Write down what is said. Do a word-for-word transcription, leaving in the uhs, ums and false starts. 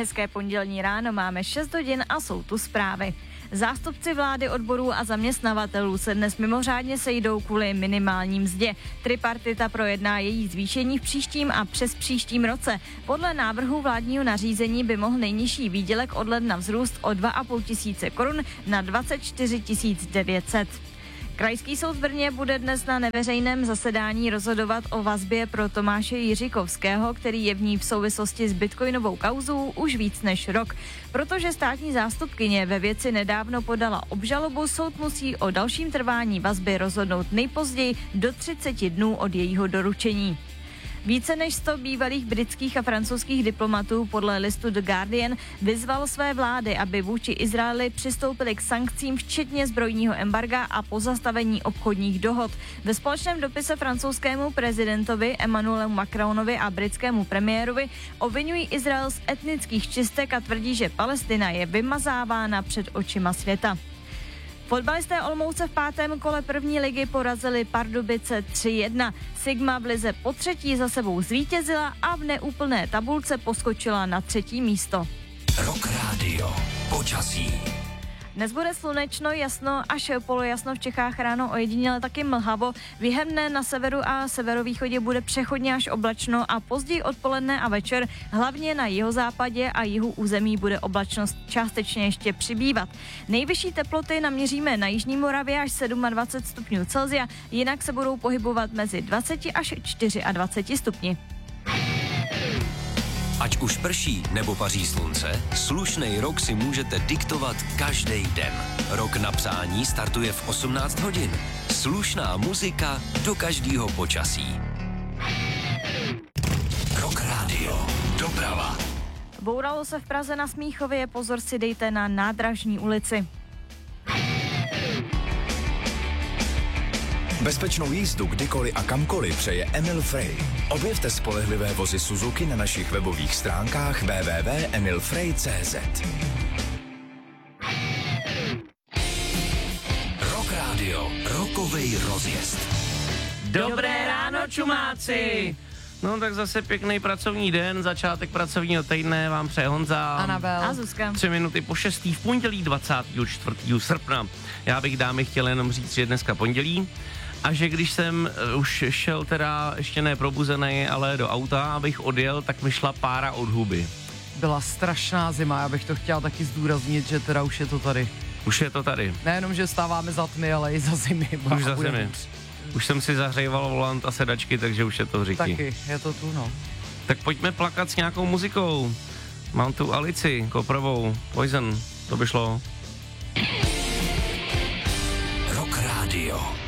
Hezké pondělní ráno, máme šest hodin a jsou tu zprávy. Zástupci vlády, odborů a zaměstnavatelů se dnes mimořádně sejdou kvůli minimální mzdě. Tripartita projedná její zvýšení v příštím a přes příštím roce. Podle návrhu vládního nařízení by mohl nejnižší výdělek od ledna vzrůst o dva a půl tisíce korun na dvacet čtyři tisíc devět set. Krajský soud v Brně bude dnes na neveřejném zasedání rozhodovat o vazbě pro Tomáše Jiříkovského, který je v ní v souvislosti s bitcoinovou kauzou už víc než rok. Protože státní zástupkyně ve věci nedávno podala obžalobu, soud musí o dalším trvání vazby rozhodnout nejpozději do třiceti dnů od jejího doručení. Více než sto bývalých britských a francouzských diplomatů podle listu The Guardian vyzval své vlády, aby vůči Izraeli přistoupili k sankcím včetně zbrojního embarga a pozastavení obchodních dohod. Ve společném dopise francouzskému prezidentovi Emmanuelu Macronovi a britskému premiérovi obvinují Izrael z etnických čistek a tvrdí, že Palestina je vymazávána před očima světa. Fotbalisté Olomouce v pátém kole první ligy porazili Pardubice tři jedna. Sigma v lize po třetí za sebou zvítězila a v neúplné tabulce poskočila na třetí místo. Rock Radio. Počasí. Dnes bude slunečno, jasno až polojasno v Čechách, ráno ojediněle taky mlhavo. Během dne na severu a severovýchodě bude přechodně až oblačno a později odpoledne a večer hlavně na jihozápadě a jihu území bude oblačnost částečně ještě přibývat. Nejvyšší teploty naměříme na jižní Moravě až dvacet sedm stupňů Celsia, jinak se budou pohybovat mezi dvacet až dvacet čtyři stupni. Ať už prší nebo paří slunce, slušnej rok si můžete diktovat každý den. Rok na přání startuje v osmnáct hodin. Slušná muzika do každého počasí. Rock Radio. Doprava. Bouralo se v Praze na Smíchově, pozor si dejte na Nádražní ulici. Bezpečnou jízdu kdykoliv a kamkoliv přeje Emil Frey. Objevte spolehlivé vozy Suzuki na našich webových stránkách w w w tečka emil frey tečka c z. Rock Radio. Rokovej rozjezd. Dobré ráno, čumáci! No tak zase pěkný pracovní den, začátek pracovního týdne vám přeje Honza. Anabel. A Zuzka. Tři minuty po šestý v pondělí dvacátého čtvrtého srpna. Já bych dámy chtěl jenom říct, že dneska pondělí a že když jsem už šel teda ještě ne probuzený, ale do auta, abych odjel, tak mi šla pára od huby. Byla strašná zima, já bych to chtěl taky zdůraznit, že teda už je to tady. Už je to tady. Nejenom, že stáváme za tmy, ale i za zimy. Už za zimy. Už jsem si zahřejval volant a sedačky, takže už je to v řiti. Taky, je to tu, no. Tak pojďme plakat s nějakou muzikou. Mám tu Alici Koprovou, Poison, to by šlo. Rock Radio.